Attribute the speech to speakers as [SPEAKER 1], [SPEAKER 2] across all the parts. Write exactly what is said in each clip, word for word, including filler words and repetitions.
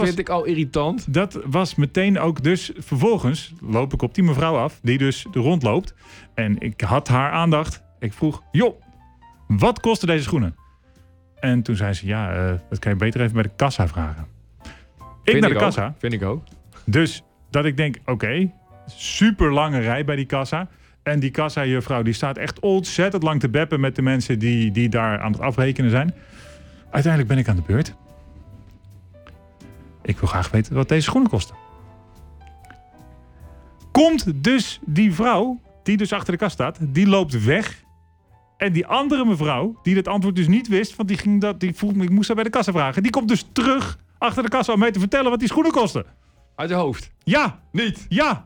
[SPEAKER 1] was,
[SPEAKER 2] vind ik al irritant.
[SPEAKER 1] Dat was meteen ook dus... Vervolgens loop ik op die mevrouw af, die dus er rondloopt. En ik had haar aandacht. Ik vroeg, joh, wat kosten deze schoenen? En toen zei ze, ja, uh, dat kan je beter even bij de kassa vragen. Ik
[SPEAKER 2] vind
[SPEAKER 1] naar
[SPEAKER 2] ik
[SPEAKER 1] de kassa.
[SPEAKER 2] Ook. Vind ik ook.
[SPEAKER 1] Dus dat ik denk, oké, okay, super lange rij bij die kassa. En die kassa-juffrouw die staat echt ontzettend lang te beppen met de mensen die, die daar aan het afrekenen zijn. Uiteindelijk ben ik aan de beurt. Ik wil graag weten wat deze schoenen kosten. Komt dus die vrouw, die dus achter de kast staat, die loopt weg. En die andere mevrouw, die het antwoord dus niet wist, want die, ging dat, die vroeg me, ik moest haar bij de kassa vragen. Die komt dus terug achter de kassa om mij te vertellen wat die schoenen kosten.
[SPEAKER 2] Uit je hoofd?
[SPEAKER 1] Ja.
[SPEAKER 2] Niet?
[SPEAKER 1] Ja.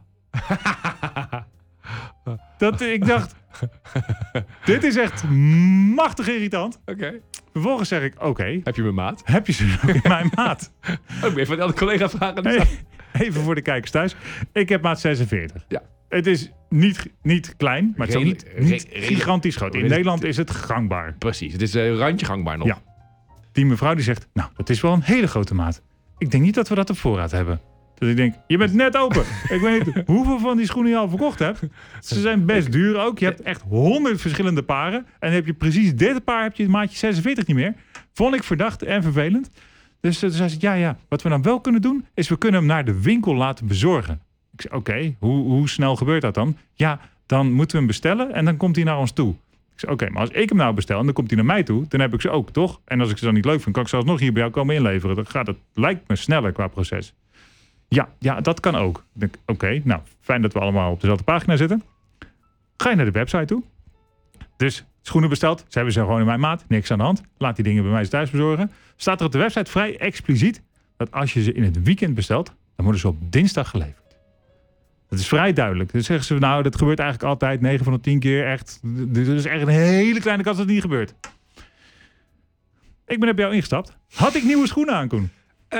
[SPEAKER 1] Dat ik dacht, dit is echt machtig irritant.
[SPEAKER 2] Oké. Okay.
[SPEAKER 1] Vervolgens zeg ik, oké. Okay,
[SPEAKER 2] heb je mijn maat?
[SPEAKER 1] Heb je ze in mijn maat?
[SPEAKER 2] Ook weer van de andere collega vragen.
[SPEAKER 1] Hey, even voor de kijkers thuis. Ik heb maat zesenveertig.
[SPEAKER 2] Ja.
[SPEAKER 1] Het is niet, niet klein, maar het is ook niet, niet gigantisch groot. In Nederland is het gangbaar.
[SPEAKER 2] Precies, het is een randje gangbaar nog.
[SPEAKER 1] Ja. Die mevrouw die zegt, nou, dat is wel een hele grote maat. Ik denk niet dat we dat op voorraad hebben. Dus ik denk, je bent net open. Ik weet niet hoeveel van die schoenen je al verkocht hebt. Ze zijn best duur ook. Je hebt echt honderd verschillende paren. En dan heb je precies dit paar, heb je maatje zesenveertig niet meer. Vond ik verdacht en vervelend. Dus toen zei ze, ja, ja, wat we dan wel kunnen doen, is we kunnen hem naar de winkel laten bezorgen. Ik zei, oké, okay, hoe, hoe snel gebeurt dat dan? Ja, dan moeten we hem bestellen en dan komt hij naar ons toe. Ik zei, oké, okay, maar als ik hem nou bestel en dan komt hij naar mij toe, dan heb ik ze ook, toch? En als ik ze dan niet leuk vind, kan ik ze alsnog hier bij jou komen inleveren. Dan gaat het, lijkt me sneller qua proces. Ja, ja, dat kan ook. Ik denk, oké, okay, nou, fijn dat we allemaal op dezelfde pagina zitten. Ga je naar de website toe. Dus schoenen besteld. Ze hebben ze gewoon in mijn maat. Niks aan de hand. Laat die dingen bij mij thuis bezorgen. Staat er op de website vrij expliciet dat als je ze in het weekend bestelt, dan worden ze op dinsdag geleverd. Dat is vrij duidelijk. Dus zeggen ze, nou, dat gebeurt eigenlijk altijd negen van de tien keer. Echt, er is echt een hele kleine kans dat het niet gebeurt. Ik ben er bij jou ingestapt. Had ik nieuwe schoenen aan, Koen?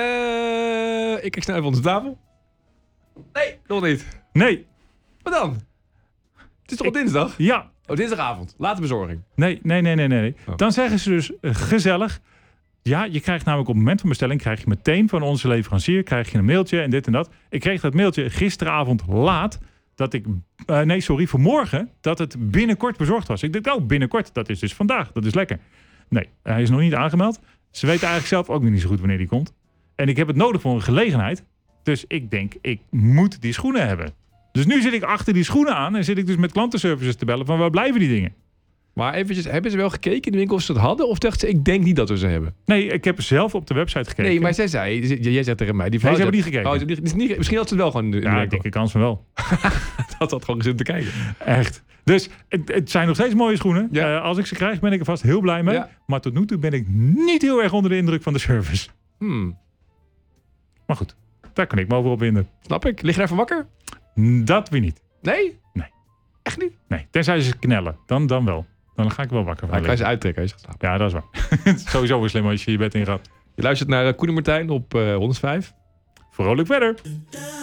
[SPEAKER 2] Uh, ik kijk snel even onder de tafel. Nee, nog niet.
[SPEAKER 1] Nee.
[SPEAKER 2] Wat dan? Het is toch op ik, dinsdag?
[SPEAKER 1] Ja.
[SPEAKER 2] Oh, dinsdagavond. Late bezorging.
[SPEAKER 1] Nee, nee, nee, nee, nee. Oh. Dan zeggen ze dus uh, gezellig. Ja, je krijgt namelijk op het moment van bestelling, krijg je meteen van onze leverancier, krijg je een mailtje en dit en dat. Ik kreeg dat mailtje gisteravond laat, dat ik, uh, nee sorry, vanmorgen, dat het binnenkort bezorgd was. Ik dacht, oh, binnenkort, dat is dus vandaag, dat is lekker. Nee, hij is nog niet aangemeld. Ze weten eigenlijk zelf ook niet zo goed wanneer die komt. En ik heb het nodig voor een gelegenheid. Dus ik denk, ik moet die schoenen hebben. Dus nu zit ik achter die schoenen aan en zit ik dus met klantenservices te bellen van waar blijven die dingen?
[SPEAKER 2] Maar eventjes, hebben ze wel gekeken in de winkel of ze dat hadden? Of dachten ze, ik denk niet dat we ze hebben?
[SPEAKER 1] Nee, ik heb zelf op de website gekeken.
[SPEAKER 2] Nee, maar zij zei, jij zegt tegen mij, die vrouw...
[SPEAKER 1] Nee, ze hebben niet gekeken.
[SPEAKER 2] Oh, ze hebben niet, niet, misschien had ze het wel gewoon...
[SPEAKER 1] Ja, ik denk de kans van wel.
[SPEAKER 2] dat had gewoon gezin te kijken.
[SPEAKER 1] Echt. Dus het, het zijn nog steeds mooie schoenen. Ja. Uh, als ik ze krijg, ben ik er vast heel blij mee. Ja. Maar tot nu toe ben ik niet heel erg onder de indruk van de service.
[SPEAKER 2] Hmm.
[SPEAKER 1] Maar goed, daar kan ik me over opwinden.
[SPEAKER 2] Snap ik. Lig je even wakker?
[SPEAKER 1] Dat weer niet.
[SPEAKER 2] Nee?
[SPEAKER 1] Nee.
[SPEAKER 2] Echt niet?
[SPEAKER 1] Nee, tenzij ze knellen. Dan, dan wel. Dan ga ik wel wakker van.
[SPEAKER 2] Ja, kan je ze uittrekken als je gaat slapen.
[SPEAKER 1] Ja, dat is waar. Sowieso weer slim als je je bed in gaat.
[SPEAKER 2] Je luistert naar Koen en Martijn op uh, honderdvijf.
[SPEAKER 1] Vrolijk verder.